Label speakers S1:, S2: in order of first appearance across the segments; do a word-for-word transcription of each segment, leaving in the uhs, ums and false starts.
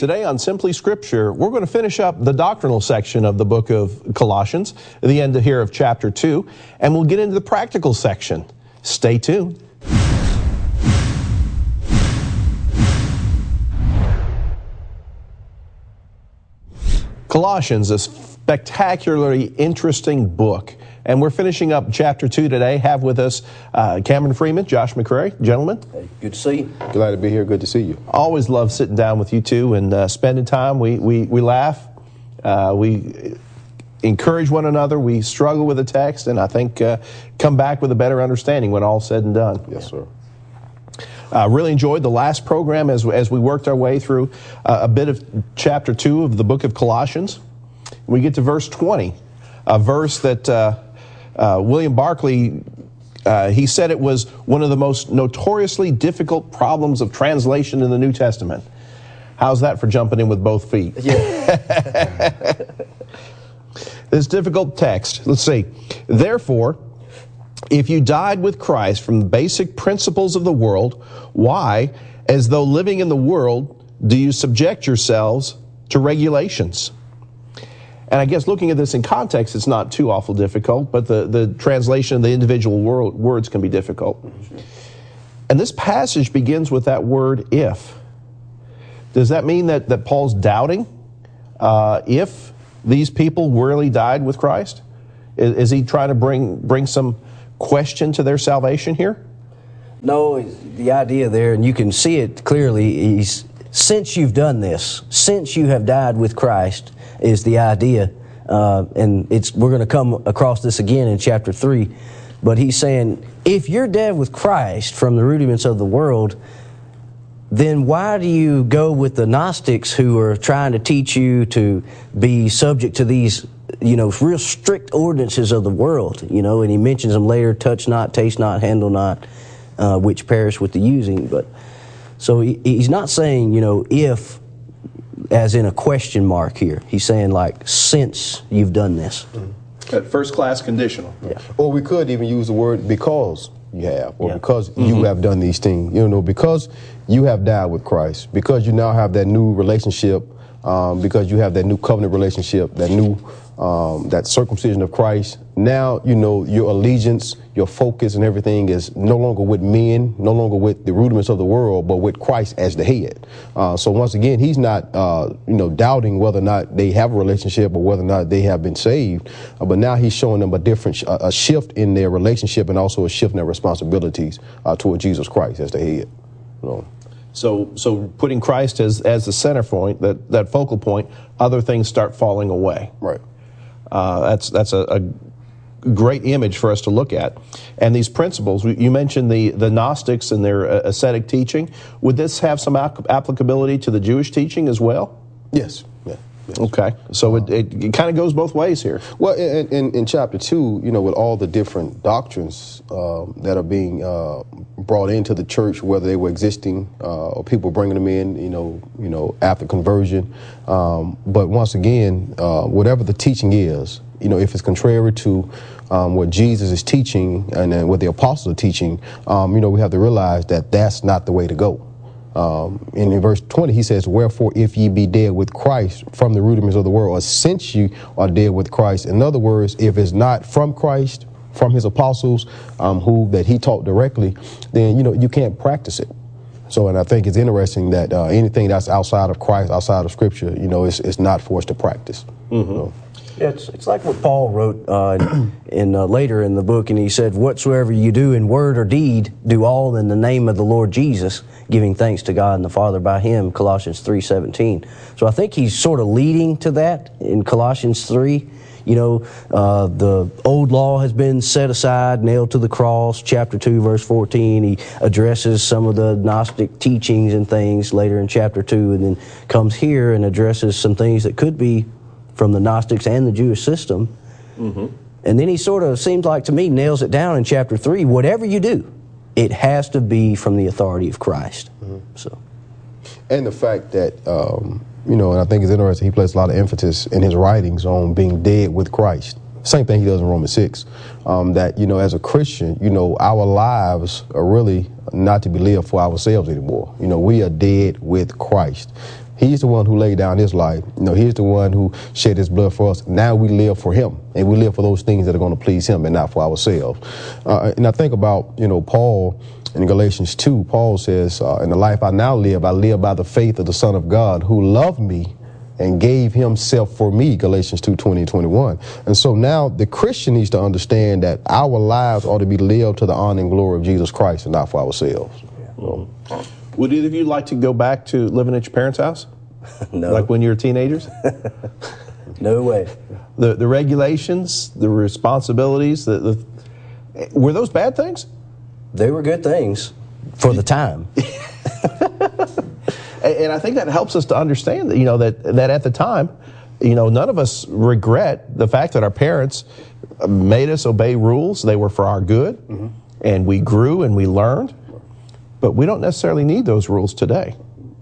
S1: Today on Simply Scripture, we're going to finish up the doctrinal section of the book of Colossians, at the end here of chapter two, and we'll get into the practical section. Stay tuned. Colossians, a spectacularly interesting book. And we're finishing up chapter two today. Have with us uh, Cameron Freeman, Josh McCrary. Gentlemen.
S2: Hey, good to see you.
S3: Glad to be here. Good to see you.
S1: Always love sitting down with you two and uh, spending time. We, we, we laugh. Uh, we encourage one another. We struggle with the text, and I think uh, come back with a better understanding when all's said and done.
S3: Yes, sir.
S1: I uh, really enjoyed the last program as, as we worked our way through uh, a bit of chapter two of the book of Colossians. We get to verse twenty, a verse that uh, uh, William Barclay, uh, he said it was one of the most notoriously difficult problems of translation in the New Testament. How's that for jumping in with both feet? Yeah. This difficult text. Let's see. Therefore, if you died with Christ from the basic principles of the world, why, as though living in the world, do you subject yourselves to regulations? And I guess looking at this in context, it's not too awful difficult, but the, the translation of the individual word, words can be difficult. And this passage begins with that word if. Does that mean that, that Paul's doubting uh, if these people really died with Christ? Is, is he trying to bring bring some question to their salvation here?
S2: No, the idea there, and you can see it clearly, is since you've done this, since you have died with Christ, is the idea. Uh, and it's we're going to come across this again in chapter three. But he's saying, if you're dead with Christ from the rudiments of the world, then why do you go with the Gnostics who are trying to teach you to be subject to these, you know, real strict ordinances of the world, you know, and he mentions them later, touch not, taste not, handle not, uh, which perish with the using. But so he, he's not saying, you know, if, as in a question mark here. He's saying, like, since you've done this.
S1: Mm-hmm. At first class conditional.
S3: Yeah. Or we could even use the word because you have, or
S2: yeah.
S3: because
S1: mm-hmm.
S3: you have done these things. You know, because you have died with Christ, because you now have that new relationship, um, because you have that new covenant relationship, that new Um, that circumcision of Christ. Now, you know, your allegiance, your focus and everything is no longer with men, no longer with the rudiments of the world, but with Christ as the head. Uh, so once again, he's not, uh, you know, doubting whether or not they have a relationship or whether or not they have been saved. Uh, but now he's showing them a different, sh- a shift in their relationship and also a shift in their responsibilities uh, toward Jesus Christ as the head. So,
S1: so, so putting Christ as, as the center point, that, that focal point, other things start falling away.
S3: Right.
S1: Uh, that's that's a, a great image for us to look at. And these principles, you mentioned the, the Gnostics and their ascetic teaching. Would this have some ap- applicability to the Jewish teaching as well?
S3: Yes. Yeah. Yes.
S1: Okay. So it, it, it kind of goes both ways here.
S3: Well, in, in, in chapter two, you know, with all the different doctrines um, that are being uh, brought into the church, whether they were existing uh, or people bringing them in, you know, you know, after conversion. Um, but once again, uh, whatever the teaching is, you know, if it's contrary to um, what Jesus is teaching and then what the apostles are teaching, um, you know, we have to realize that that's not the way to go. Um, and in verse twenty, he says, wherefore, if ye be dead with Christ from the rudiments of the world, or since you are dead with Christ. In other words, if it's not from Christ, from his apostles, um, who that he taught directly, then, you know, you can't practice it. So, and I think it's interesting that uh, anything that's outside of Christ, outside of Scripture, you know, it's, it's not for us to practice.
S1: Mm-hmm.
S3: So.
S2: Yeah, it's, it's like what Paul wrote uh, in, in uh, later in the book, and he said, whatsoever you do in word or deed, do all in the name of the Lord Jesus, giving thanks to God and the Father by him, Colossians three seventeen. So I think he's sort of leading to that in Colossians three. You know, uh, the old law has been set aside, nailed to the cross, chapter two, verse fourteen. He addresses some of the Gnostic teachings and things later in chapter two, and then comes here and addresses some things that could be from the Gnostics and the Jewish system. Mm-hmm. And then he sort of, seems like to me, nails it down in chapter three. Whatever you do, it has to be from the authority of Christ. Mm-hmm. So,
S3: and the fact that, um, you know, and I think it's interesting, he places a lot of emphasis in his writings on being dead with Christ. same thing he does in Romans six, um, that, you know, as a Christian, you know, our lives are really not to be lived for ourselves anymore. You know, we are dead with Christ. He's the one who laid down his life. You know, he's the one who shed his blood for us. Now we live for him, and we live for those things that are going to please him and not for ourselves. Uh, and I think about, you know, Paul in Galatians two, Paul says, uh, in the life I now live, I live by the faith of the Son of God who loved me and gave himself for me, Galatians two, twenty and twenty-one. And so now the Christian needs to understand that our lives ought to be lived to the honor and glory of Jesus Christ and not for ourselves. So,
S1: would either of you like to go back to living at your parents' house?
S2: No.
S1: Like when you were teenagers?
S2: No way.
S1: The the regulations, the responsibilities, the, the were those bad things?
S2: They were good things for the time.
S1: And I think that helps us to understand that, you know, that, that at the time, you know, none of us regret the fact that our parents made us obey rules. They were for our good, mm-hmm. and we grew and we learned. But we don't necessarily need those rules today.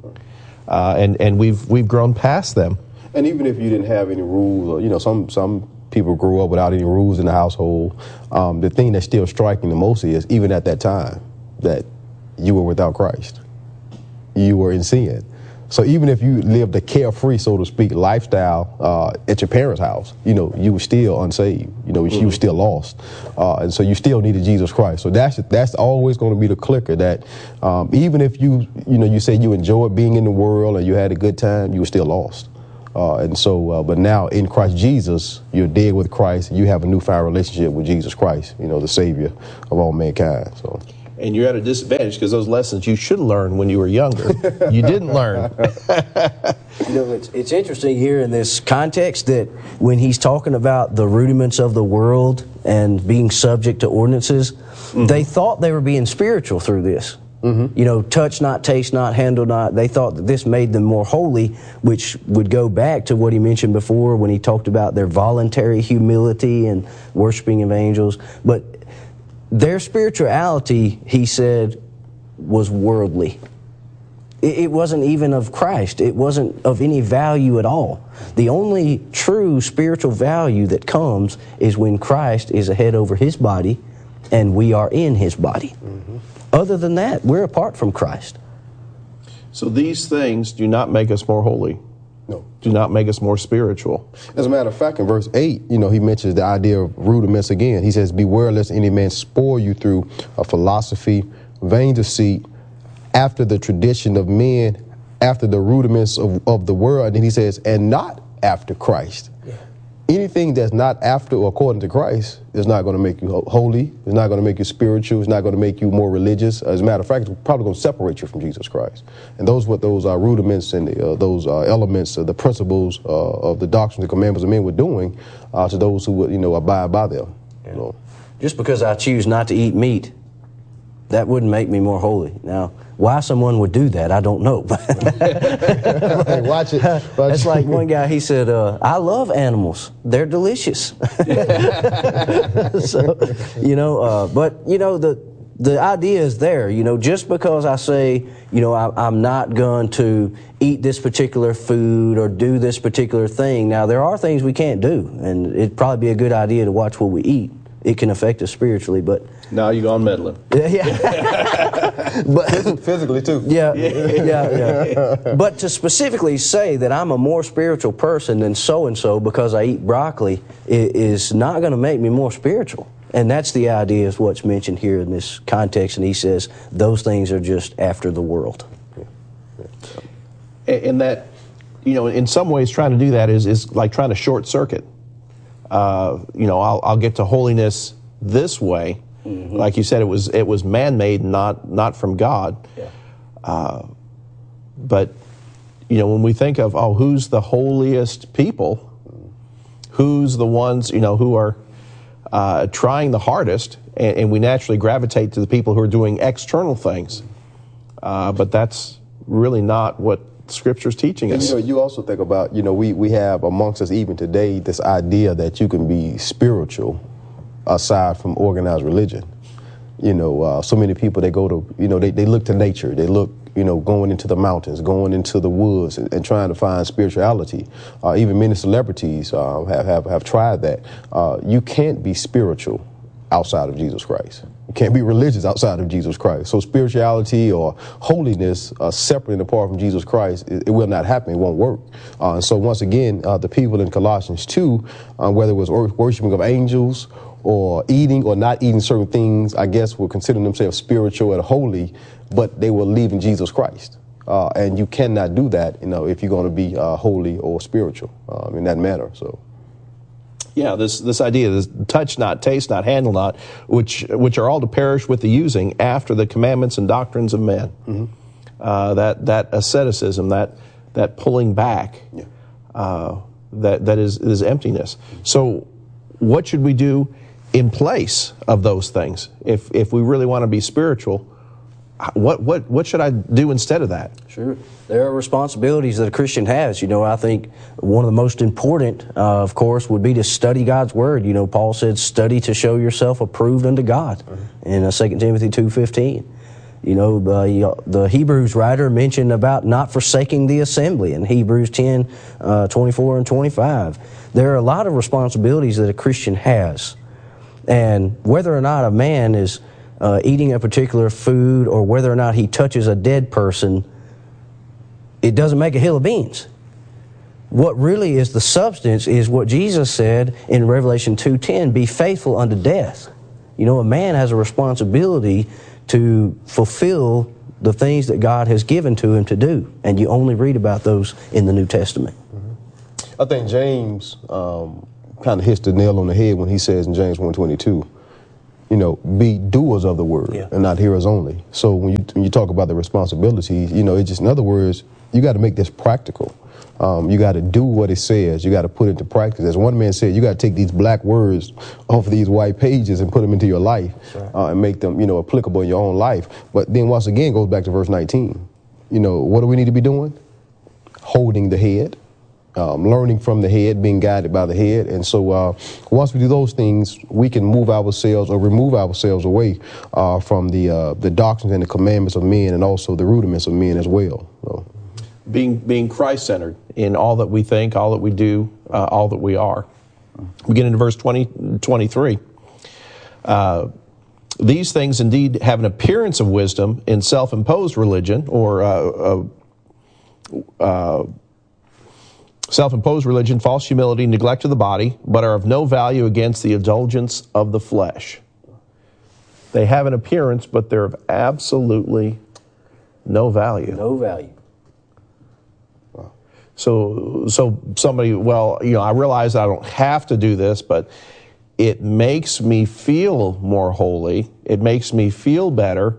S1: Uh, and, and we've we've grown past them.
S3: And even if you didn't have any rules, or, you know, some some people grew up without any rules in the household, um, the thing that's still striking the most is, even at that time, that you were without Christ. You were in sin. So even if you lived a carefree, so to speak, lifestyle uh, at your parents' house, you know, you were still unsaved. You know, mm-hmm. you were still lost. Uh, and so you still needed Jesus Christ. So that's that's always going to be the clicker, that um, even if you, you know, you say you enjoyed being in the world and you had a good time, you were still lost. Uh, and so, uh, but now in Christ Jesus, you're dead with Christ. You have a newfound relationship with Jesus Christ, you know, the Savior of all mankind. So.
S1: And you're at a disadvantage because those lessons you should learn when you were younger, you didn't learn.
S2: You know, it's, it's interesting here in this context that when he's talking about the rudiments of the world and being subject to ordinances, mm-hmm. they thought they were being spiritual through this. Mm-hmm. You know, touch not, taste not, handle not. They thought that this made them more holy, which would go back to what he mentioned before when he talked about their voluntary humility and worshiping of angels. But their spirituality, he said, was worldly. It, it wasn't even of Christ. It wasn't of any value at all. The only true spiritual value that comes is when Christ is a head over his body and we are in his body. Mm-hmm. Other than that, we're apart from Christ.
S1: So these things do not make us more holy.
S3: No.
S1: Do not make us more spiritual.
S3: As a matter of fact, in verse eight, you know, he mentions the idea of rudiments again. He says, beware lest any man spoil you through a philosophy, vain deceit, after the tradition of men, after the rudiments of, of the world. And then he says, and not after Christ. Yeah. Anything that's not after or according to Christ is not going to make you holy. It's not going to make you spiritual. It's not going to make you more religious. As a matter of fact, it's probably going to separate you from Jesus Christ. And those what those uh, rudiments and the, uh, those uh, elements, uh, the principles uh, of the doctrine, the commandments of men were doing uh, to those who would, you know, abide by them.
S2: Yeah.
S3: You know.
S2: Just because I choose not to eat meat, that wouldn't make me more holy. Now, why someone would do that, I don't know.
S3: Hey, watch it. Watch
S2: That's like one guy, he said, uh, I love animals. They're delicious. So, you know, uh, but, you know, the the idea is there. You know, just because I say, you know, I, I'm not going to eat this particular food or do this particular thing. Now, there are things we can't do, and it'd probably be a good idea to watch what we eat. It can affect us spiritually, but...
S1: Now you're gone meddling.
S2: Yeah, yeah. But,
S3: physically, too.
S2: Yeah, yeah, yeah. But to specifically say that I'm a more spiritual person than so-and-so because I eat broccoli is not going to make me more spiritual. And that's the idea is what's mentioned here in this context. And he says those things are just after the world.
S1: And that, you know, in some ways trying to do that is, is like trying to short circuit. Uh, you know, I'll, I'll get to holiness this way. Mm-hmm. Like you said, it was it was man-made, not not from God. Yeah. Uh, but you know, when we think of oh, who's the holiest people, who's the ones you know who are uh, trying the hardest, and, and we naturally gravitate to the people who are doing external things. Uh, but that's really not what Scripture's teaching us.
S3: And, you know, you also think about, you know, we, we have amongst us even today this idea that you can be spiritual aside from organized religion. You know, uh, so many people, they go to, you know, they, they look to nature. They look you know, going into the mountains, going into the woods, and, and trying to find spirituality. Uh, even many celebrities uh, have, have have tried that. Uh, you can't be spiritual outside of Jesus Christ. You can't be religious outside of Jesus Christ. So spirituality or holiness uh, separate and apart from Jesus Christ, it, it will not happen. It won't work. Uh, and so once again, uh, the people in Colossians two, uh, whether it was worshiping of angels or eating or not eating certain things, I guess were considering themselves spiritual and holy, but they were leaving Jesus Christ. Uh, and you cannot do that, you know, if you're going to be uh, holy or spiritual um, in that manner. So.
S1: Yeah, this this idea, this touch not, taste not, handle not, which which are all to perish with the using after the commandments and doctrines of men. Mm-hmm. Uh, that that asceticism, that that pulling back, yeah. uh, that that is is emptiness. So, what should we do in place of those things? If if we really want to be spiritual, what what what should I do instead of that?
S2: Sure. There are responsibilities that a Christian has. You know, I think one of the most important, uh, of course, would be to study God's Word. You know, Paul said, study to show yourself approved unto God mm-hmm. in uh, Second Timothy two fifteen. You know, the, the Hebrews writer mentioned about not forsaking the assembly in Hebrews ten, uh, twenty-four and twenty-five. There are a lot of responsibilities that a Christian has. And whether or not a man is uh, eating a particular food or whether or not he touches a dead person, it doesn't make a hill of beans. What really is the substance is what Jesus said in Revelation two ten, be faithful unto death. You know, a man has a responsibility to fulfill the things that God has given to him to do. And you only read about those in the New Testament.
S3: Mm-hmm. I think James um, kind of hits the nail on the head when he says in James one twenty-two, you know, be doers of the word yeah. and not hearers only. So when you when you talk about the responsibilities, you know, it's just, in other words, you got to make this practical. Um, you got to do what it says. You got to put it into practice. As one man said, you got to take these black words off of these white pages and put them into your life right. uh, and make them, you know, applicable in your own life. But then once again, goes back to verse nineteen. You know, what do we need to be doing? Holding the head, um, learning from the head, being guided by the head. And so uh, once we do those things, we can move ourselves or remove ourselves away uh, from the uh, the doctrines and the commandments of men and also the rudiments of men as well. So.
S1: Being being Christ-centered in all that we think, all that we do, uh, all that we are. We get into verse twenty, twenty-three. Uh, These things indeed have an appearance of wisdom in self-imposed religion, or uh, uh, uh, self-imposed religion, false humility, neglect of the body, but are of no value against the indulgence of the flesh. They have an appearance, but they're of absolutely no value.
S2: No value.
S1: So, so somebody, well, you know, I realize I don't have to do this, but it makes me feel more holy. It makes me feel better.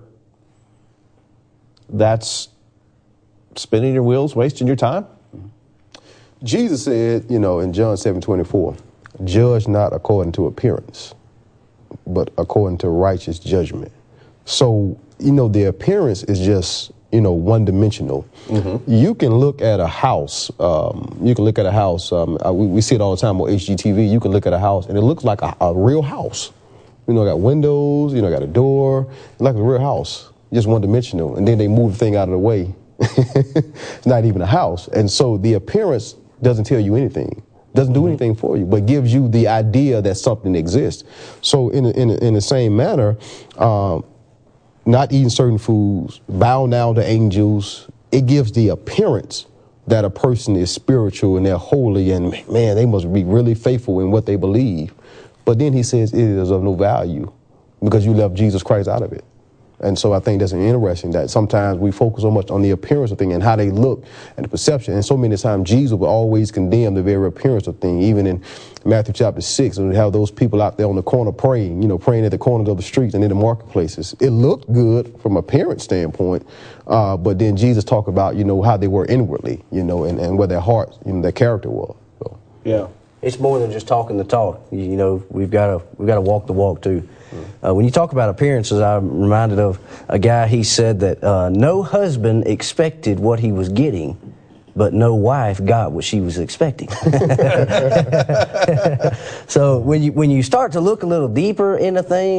S1: That's spinning your wheels, wasting your time.
S3: Jesus said, you know, in John seven twenty-four, judge not according to appearance, but according to righteous judgment. So, you know, the appearance is just, you know, one-dimensional. Mm-hmm. You can look at a house. Um, you can look at a house. Um, uh, we, we see it all the time on H G T V. You can look at a house, and it looks like a, a real house. You know, got windows. You know, got a door. Like a real house, just one-dimensional. And then they move the thing out of the way. It's not even a house. And so the appearance doesn't tell you anything. Doesn't do mm-hmm. anything for you, but gives you the idea that something exists. So in in in the same manner. Um, Not eating certain foods, bow down to angels, it gives the appearance that a person is spiritual and they're holy and, man, they must be really faithful in what they believe. But then he says it is of no value because you left Jesus Christ out of it. And so I think that's interesting that sometimes we focus so much on the appearance of things and how they look and the perception. And so many times Jesus will always condemn the very appearance of things. Even in Matthew chapter six, we have those people out there on the corner praying, you know, praying at the corners of the streets and in the marketplaces. It looked good from an appearance standpoint, uh, but then Jesus talked about, you know, how they were inwardly, you know, and, and where their heart, you know, their character was. So.
S1: Yeah.
S2: It's more than just talking the talk. You, you know, we've got to we've got to walk the walk too. Uh, when you talk about appearances, I'm reminded of a guy. He said that uh, no husband expected what he was getting, but no wife got what she was expecting. So when you when you start to look a little deeper into things,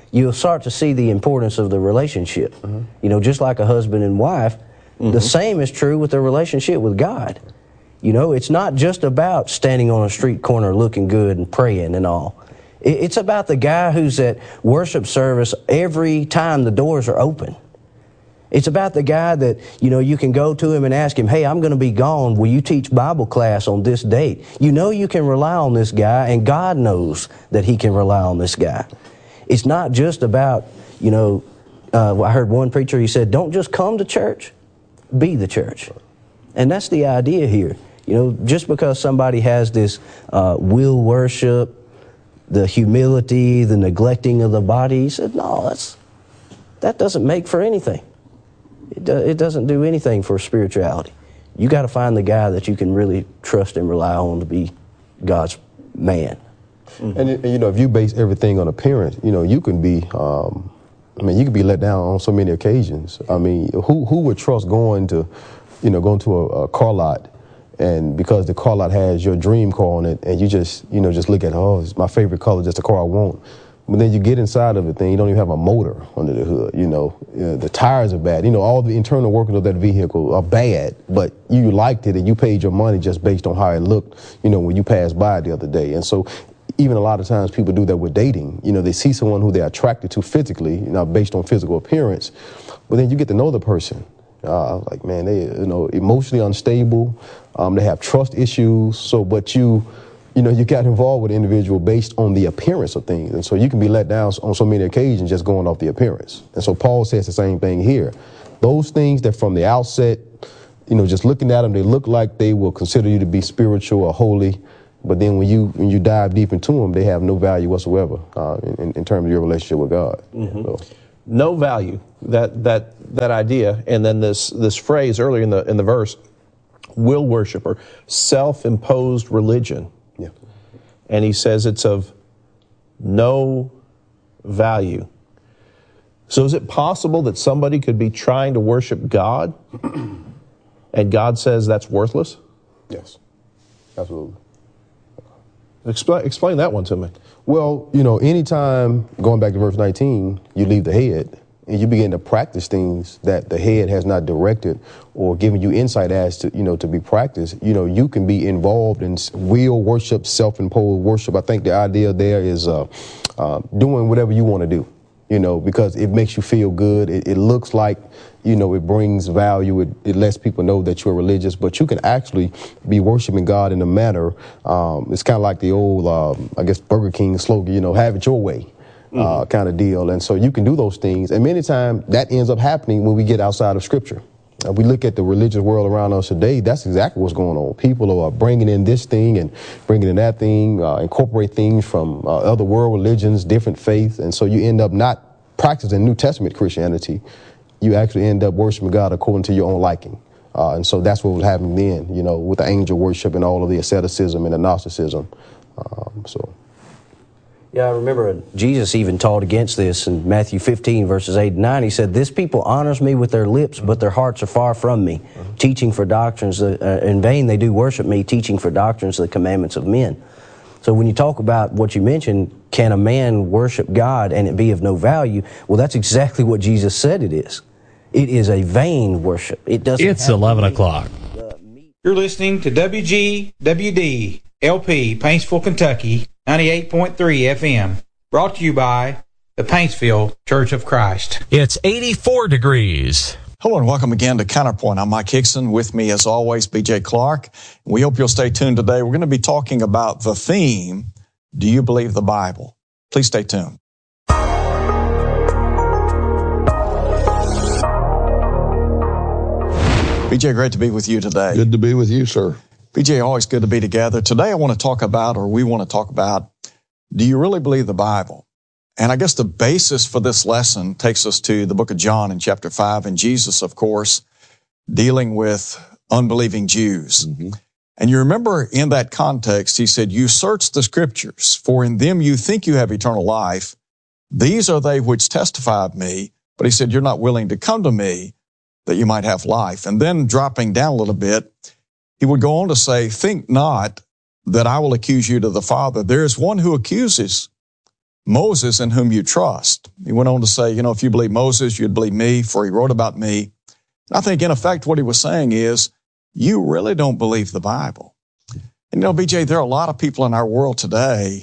S2: you'll start to see the importance of the relationship. Mm-hmm. You know, just like a husband and wife, mm-hmm. the same is true with the relationship with God. You know, it's not just about standing on a street corner looking good and praying and all. It's about the guy who's at worship service every time the doors are open. It's about the guy that, you know, you can go to him and ask him, hey, I'm going to be gone. Will you teach Bible class on this date? You know you can rely on this guy, and God knows that he can rely on this guy. It's not just about, you know, uh, I heard one preacher, he said, don't just come to church, be the church. And that's the idea here. You know, just because somebody has this uh, will worship, the humility, the neglecting of the body, he said, no, that's, that doesn't make for anything. It, do, it doesn't do anything for spirituality. You got to find the guy that you can really trust and rely on to be God's man.
S3: Mm-hmm. And, and, you know, if you base everything on appearance, you know, you can be, um, I mean, you can be let down on so many occasions. I mean, who who would trust going to, you know, going to a, a car lot, and because the car lot has your dream car on it, and you just, you know, just look at, oh, it's my favorite color, just the car I want. But then you get inside of it, then you don't even have a motor under the hood, you know. You know, the tires are bad. You know, all the internal workings of that vehicle are bad, but you liked it and you paid your money just based on how it looked, you know, when you passed by it the other day. And so even a lot of times people do that with dating. You know, they see someone who they're attracted to physically, you know, based on physical appearance, but then you get to know the person. Uh, like, man, they, you know, emotionally unstable. Um, they have trust issues. So, but you, you know, you got involved with the individual based on the appearance of things. And so you can be let down on so many occasions just going off the appearance. And so Paul says the same thing here. Those things that from the outset, you know, just looking at them, they look like they will consider you to be spiritual or holy. But then when you when you dive deep into them, they have no value whatsoever uh, in, in terms of your relationship with God. Mm-hmm. So.
S1: No value, that that that idea, and then this this phrase earlier in the in the verse, will worship, or self-imposed religion.
S3: Yeah.
S1: And he says it's of no value. So is it possible that somebody could be trying to worship God and God says that's worthless?
S3: Yes, absolutely.
S1: Explain, explain that one to me.
S3: Well, you know, anytime, going back to verse nineteen, you leave the head and you begin to practice things that the head has not directed or given you insight as to, you know, to be practiced, you know, you can be involved in will worship, self-imposed worship. I think the idea there is uh, uh, doing whatever you want to do, you know, because it makes you feel good. It, it looks like, you know, it brings value. It, it lets people know that you're religious, but you can actually be worshiping God in a manner. Um, it's kind of like the old, um, I guess, Burger King slogan, you know, have it your way. Uh, mm-hmm. kind of deal. And so you can do those things. And many times that ends up happening when we get outside of Scripture. Uh, we look at the religious world around us today, that's exactly what's going on. People are bringing in this thing and bringing in that thing, uh, incorporate things from uh, other world religions, different faiths. And so you end up not practicing New Testament Christianity. You actually end up worshiping God according to your own liking. Uh, and so that's what was happening then, you know, with the angel worship and all of the asceticism and the Gnosticism. Um, so.
S2: Yeah, I remember Jesus even taught against this in Matthew fifteen, verses eight and nine. He said, this people honors me with their lips, but their hearts are far from me, mm-hmm. teaching for doctrines. Uh, in vain they do worship me, teaching for doctrines the commandments of men. So when you talk about what you mentioned, can a man worship God and it be of no value? Well, that's exactly what Jesus said it is. It is a vain worship. It doesn't.
S4: It's eleven o'clock.
S5: You're listening to W G W D L P, Paintsville, Kentucky, ninety-eight point three F M. Brought to you by the Paintsville Church of Christ.
S4: It's eighty-four degrees.
S6: Hello and welcome again to Counterpoint. I'm Mike Hickson. With me, as always, B J Clark. We hope you'll stay tuned today. We're going to be talking about the theme, Do You Believe the Bible? Please stay tuned. B J, great to be with you today.
S7: Good to be with you, sir.
S6: B J, always good to be together. Today I want to talk about, or we want to talk about, do you really believe the Bible? And I guess the basis for this lesson takes us to the book of John in chapter five, and Jesus, of course, dealing with unbelieving Jews. Mm-hmm. And you remember in that context, he said, you search the scriptures, for in them you think you have eternal life. These are they which testify of me. But he said, you're not willing to come to me that you might have life. And then dropping down a little bit, he would go on to say, think not that I will accuse you to the Father. There is one who accuses, Moses in whom you trust. He went on to say, you know, if you believe Moses, you'd believe me, for he wrote about me. I think, in effect, what he was saying is, you really don't believe the Bible. And, you know, B J, there are a lot of people in our world today,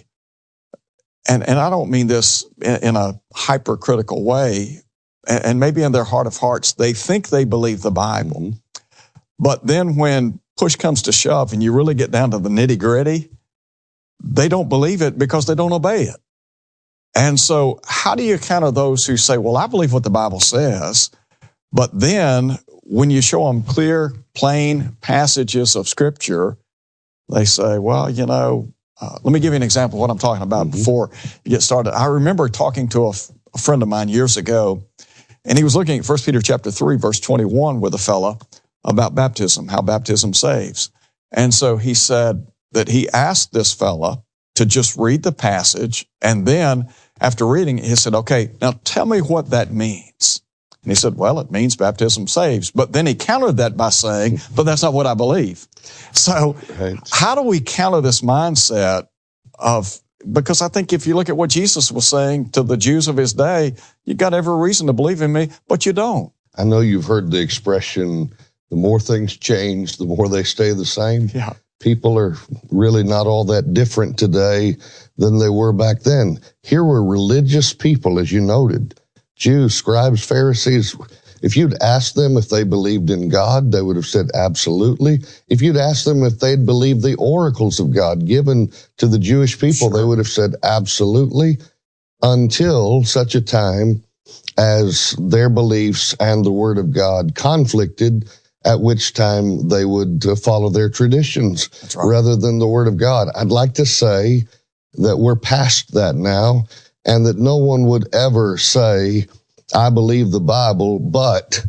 S6: and, and I don't mean this in, in a hypercritical way, and, and maybe in their heart of hearts, they think they believe the Bible. Mm-hmm. But then when push comes to shove and you really get down to the nitty gritty, they don't believe it because they don't obey it. And so how do you counter those who say, well, I believe what the Bible says, but then when you show them clear, plain passages of Scripture, they say, well, you know, uh, let me give you an example of what I'm talking about mm-hmm. before you get started. I remember talking to a, f- a friend of mine years ago, and he was looking at First Peter chapter three, verse twenty-one with a fella about baptism, how baptism saves. And so he said that he asked this fella to just read the passage, and then after reading it, he said, okay, now tell me what that means. And he said, well, it means baptism saves. But then he countered that by saying, but that's not what I believe. So right. How do we counter this mindset of, because I think if you look at what Jesus was saying to the Jews of his day, you got every reason to believe in me, but you don't.
S7: I know you've heard the expression, the more things change, the more they stay the same.
S6: Yeah.
S7: People are really not all that different today than they were back then. Here were religious people, as you noted, Jews, scribes, Pharisees. If you'd asked them if they believed in God, they would have said absolutely. If you'd asked them if they'd believed the oracles of God given to the Jewish people, sure. they would have said absolutely, until such a time as their beliefs and the Word of God conflicted, at which time they would uh, follow their traditions right. rather than the Word of God. I'd like to say that we're past that now, and that no one would ever say, I believe the Bible, but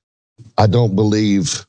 S7: I don't believe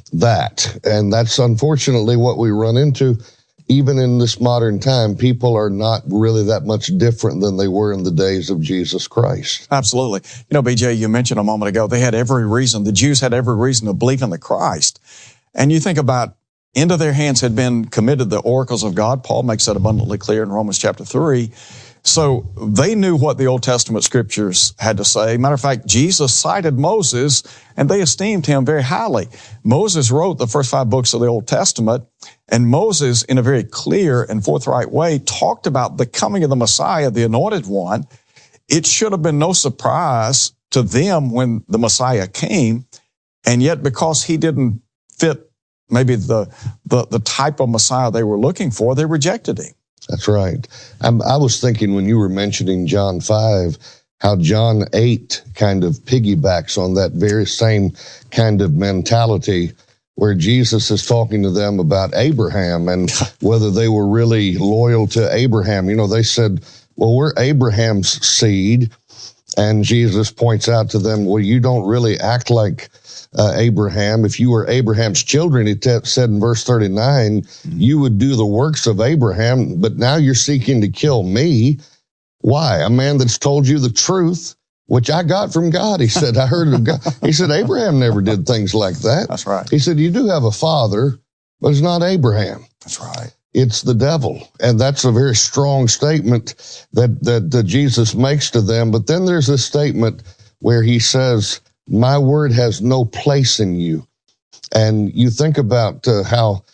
S7: that. And that's unfortunately what we run into. Even in this modern time, people are not really that much different than they were in the days of Jesus Christ.
S6: Absolutely. You know, B J, you mentioned a moment ago, they had every reason, the Jews had every reason to believe in the Christ. And you think about, into their hands had been committed the oracles of God. Paul makes that abundantly clear in Romans chapter three. So they knew what the Old Testament scriptures had to say. Matter of fact, Jesus cited Moses, and they esteemed him very highly. Moses wrote the first five books of the Old Testament, and Moses, in a very clear and forthright way, talked about the coming of the Messiah, the Anointed One. It should have been no surprise to them when the Messiah came, and yet because he didn't fit maybe the the, the type of Messiah they were looking for, they rejected him.
S7: That's right. I'm, I was thinking when you were mentioning John five, how John eight kind of piggybacks on that very same kind of mentality where Jesus is talking to them about Abraham and whether they were really loyal to Abraham. You know, they said, well, we're Abraham's seed. And Jesus points out to them, well, you don't really act like Uh, Abraham. If you were Abraham's children, he t- said in verse thirty-nine, mm-hmm. you would do the works of Abraham, but now you're seeking to kill me. Why? A man that's told you the truth, which I got from God. He said, I heard it of God. He said, Abraham never did things like that.
S6: That's right.
S7: He said, you do have a father, but it's not Abraham.
S6: That's right.
S7: It's the devil. And that's a very strong statement that, that, that Jesus makes to them. But then there's a statement where he says, my word has no place in you. And you think about uh, how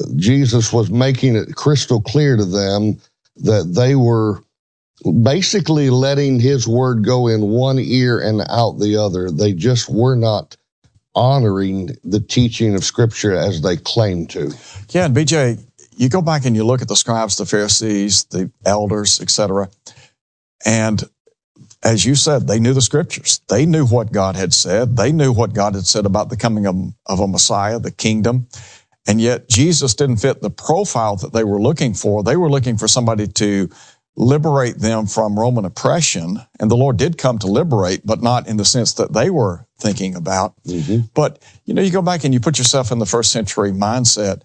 S7: Jesus was making it crystal clear to them that they were basically letting his word go in one ear and out the other. They just were not honoring the teaching of Scripture as they claimed to.
S6: Yeah, and B J, you go back and you look at the scribes, the Pharisees, the elders, et cetera, and as you said, they knew the scriptures. They knew what God had said. They knew what God had said about the coming of, of a Messiah, the kingdom. And yet Jesus didn't fit the profile that they were looking for. They were looking for somebody to liberate them from Roman oppression. And the Lord did come to liberate, but not in the sense that they were thinking about. Mm-hmm. But, you know, you go back and you put yourself in the first century mindset.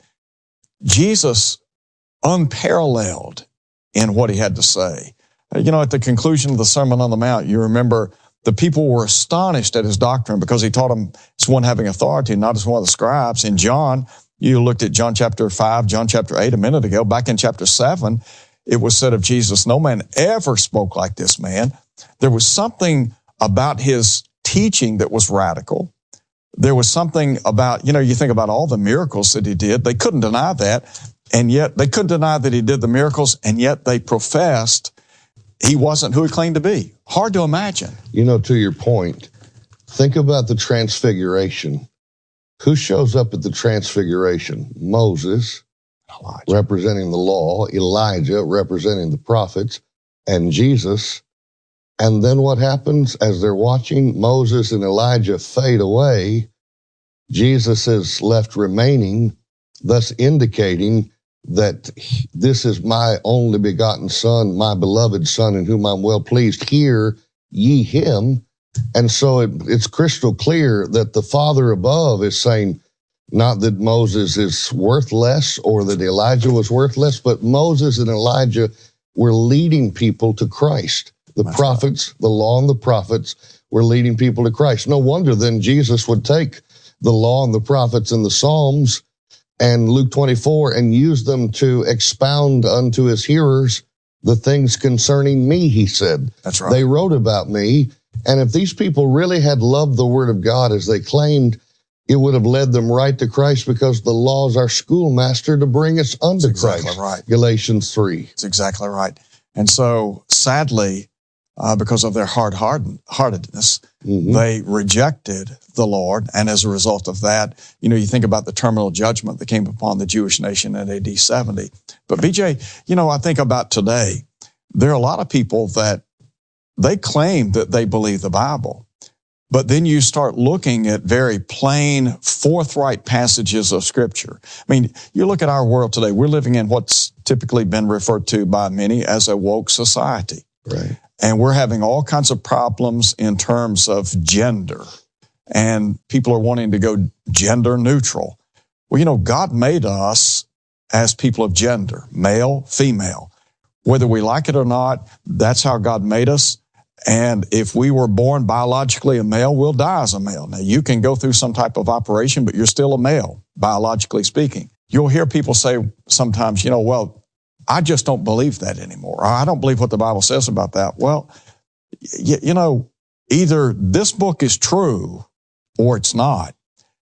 S6: Jesus, unparalleled in what he had to say. You know, at the conclusion of the Sermon on the Mount, you remember the people were astonished at his doctrine because he taught them as one having authority, not as one of the scribes. In John, you looked at John chapter five, John chapter eight a minute ago. Back in chapter seven, it was said of Jesus, no man ever spoke like this man. There was something about his teaching that was radical. There was something about, you know, you think about all the miracles that he did. They couldn't deny that. And yet they couldn't deny that he did the miracles. And yet they professed he wasn't who he claimed to be. Hard to imagine.
S7: You know, to your point, think about the transfiguration. Who shows up at the transfiguration? Moses, Elijah, representing the law, Elijah representing the prophets, and Jesus. And then what happens as they're watching Moses and Elijah fade away? Jesus is left remaining, thus indicating that this is my only begotten Son, my beloved Son, in whom I'm well pleased. Hear ye him. And so it, it's crystal clear that the Father above is saying, not that Moses is worthless or that Elijah was worthless, but Moses and Elijah were leading people to Christ. The That's prophets, right. The law and the prophets were leading people to Christ. No wonder then Jesus would take the law and the prophets and the Psalms and Luke twenty-four and use them to expound unto his hearers the things concerning me, he said.
S6: That's right.
S7: They wrote about me. And if these people really had loved the word of God as they claimed, it would have led them right to Christ, because the law is our schoolmaster to bring us unto
S6: That's exactly
S7: Christ.
S6: Right.
S7: Galatians three.
S6: That's exactly right. And so sadly, uh, because of their hard-heartedness, mm-hmm. they rejected the Lord. And as a result of that, you know, you think about the terminal judgment that came upon the Jewish nation in A D seventy. But B J, you know, I think about today, there are a lot of people that they claim that they believe the Bible, but then you start looking at very plain, forthright passages of Scripture. I mean, you look at our world today, we're living in what's typically been referred to by many as a woke society.
S7: Right.
S6: And we're having all kinds of problems in terms of gender. And people are wanting to go gender neutral. Well, you know, God made us as people of gender, male, female. Whether we like it or not, that's how God made us. And if we were born biologically a male, we'll die as a male. Now, you can go through some type of operation, but you're still a male, biologically speaking. You'll hear people say sometimes, you know, well, I just don't believe that anymore. Or I don't believe what the Bible says about that. Well, you, you know, either this book is true or it's not.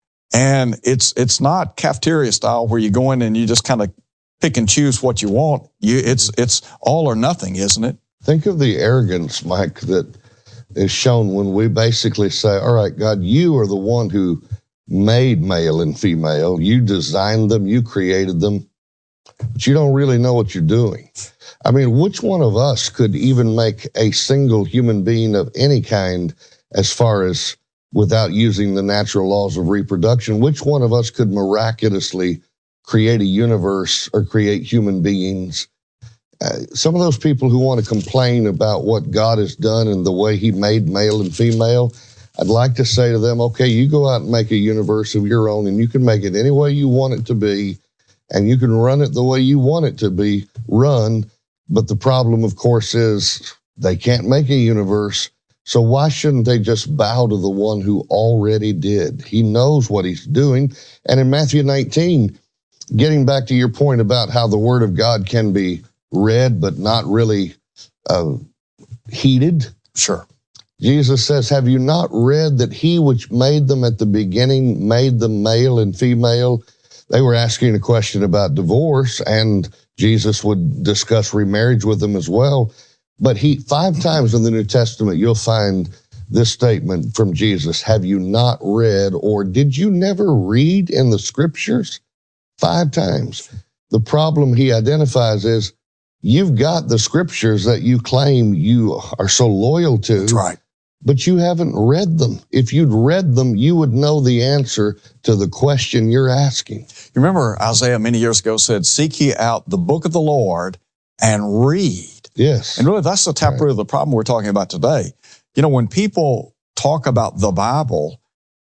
S6: And it's it's not cafeteria style where you go in and you just kind of pick and choose what you want. You, it's it's all or nothing, isn't it?
S7: Think of the arrogance, Mike, that is shown when we basically say, all right, God, you are the one who made male and female. You designed them. You created them. But you don't really know what you're doing. I mean, which one of us could even make a single human being of any kind as far as without using the natural laws of reproduction? Which one of us could miraculously create a universe or create human beings? Uh, some of those people who want to complain about what God has done and the way he made male and female, I'd like to say to them, okay, you go out and make a universe of your own, and you can make it any way you want it to be, and you can run it the way you want it to be run. But the problem, of course, is they can't make a universe. So why shouldn't they just bow to the one who already did? He knows what he's doing. And in Matthew nineteen, getting back to your point about how the word of God can be read but not really uh, heeded.
S6: Sure.
S7: Jesus says, have you not read that he which made them at the beginning made them male and female? They were asking a question about divorce, and Jesus would discuss remarriage with them as well. But he, five times in the New Testament, you'll find this statement from Jesus, have you not read, or did you never read in the Scriptures? Five times. The problem he identifies is, you've got the Scriptures that you claim you are so loyal to.
S6: That's right.
S7: But you haven't read them. If you'd read them, you would know the answer to the question you're asking.
S6: You remember Isaiah many years ago said, seek ye out the book of the Lord and read.
S7: Yes.
S6: And really, that's the taproot right. of the problem we're talking about today. You know, when people talk about the Bible,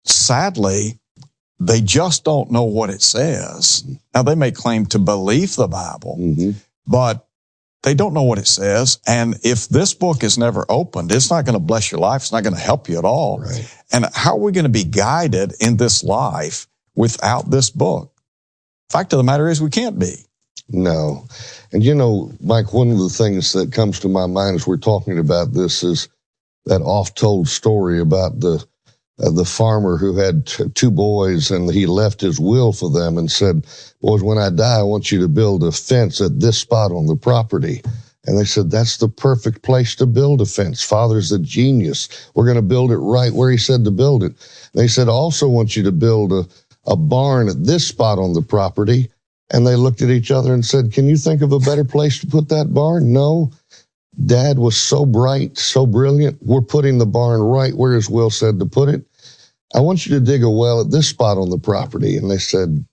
S6: sadly, they just don't know what it says. Now, they may claim to believe the Bible, mm-hmm. but they don't know what it says. And if this book is never opened, it's not going to bless your life. It's not going to help you at all.
S7: Right.
S6: And how are we going to be guided in this life without this book? Fact of the matter is we can't be.
S7: No. And you know, Mike, one of the things that comes to my mind as we're talking about this is that oft-told story about the uh, the farmer who had t- two boys, and he left his will for them and said, boys, when I die, I want you to build a fence at this spot on the property. And they said, that's the perfect place to build a fence. Father's a genius. We're going to build it right where he said to build it. And they said, I also want you to build a, a barn at this spot on the property. And they looked at each other and said, can you think of a better place to put that barn? No. Dad was so bright, so brilliant. We're putting the barn right where his will said to put it. I want you to dig a well at this spot on the property. And they said,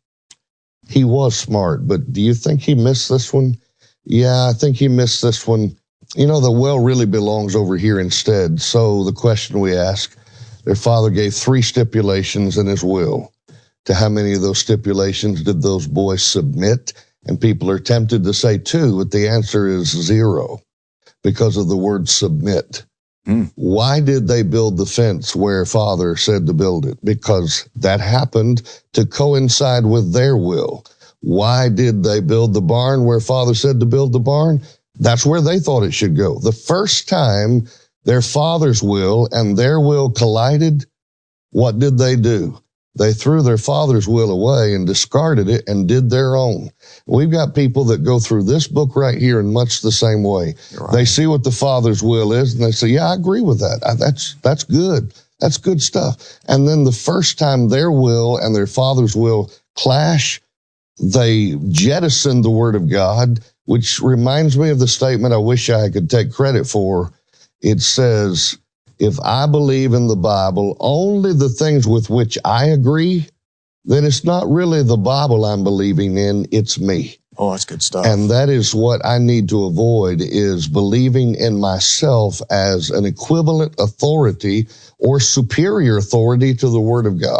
S7: he was smart, but do you think he missed this one? Yeah, I think he missed this one. You know, the well really belongs over here instead. So the question we ask, their father gave three stipulations in his will. To how many of those stipulations did those boys submit? And people are tempted to say two, but the answer is zero because of the word submit. Mm. Why did they build the fence where father said to build it? Because that happened to coincide with their will. Why did they build the barn where father said to build the barn? That's where they thought it should go. The first time their father's will and their will collided, what did they do? They threw their father's will away and discarded it and did their own. We've got people that go through this book right here in much the same way. Right. They see what the father's will is and they say, yeah, I agree with that. That's, that's good. That's good stuff. And then the first time their will and their father's will clash, they jettison the word of God, which reminds me of the statement I wish I could take credit for. It says, if I believe in the Bible only the things with which I agree, then it's not really the Bible I'm believing in, it's me.
S6: Oh, that's good stuff.
S7: And that is what I need to avoid, is believing in myself as an equivalent authority or superior authority to the Word of God.